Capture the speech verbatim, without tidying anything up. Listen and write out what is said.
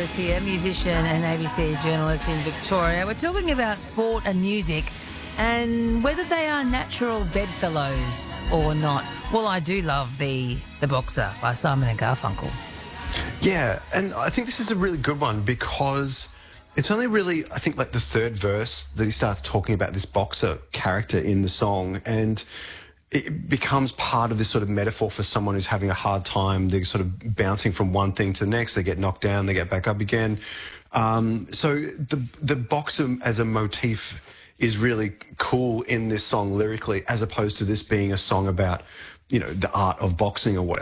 Lewis here, musician and A B C journalist in Victoria. We're talking about sport and music and whether they are natural bedfellows or not. Well, I do love the the Boxer by Simon and Garfunkel. Yeah, and I think this is a really good one because it's only really, I think, like the third verse that he starts talking about this boxer character in the song, and it becomes part of this sort of metaphor for someone who's having a hard time. They're sort of bouncing from one thing to the next. They get knocked down, they get back up again. Um, so the the boxer as a motif is really cool in this song lyrically, as opposed to this being a song about, you know, the art of boxing or whatever.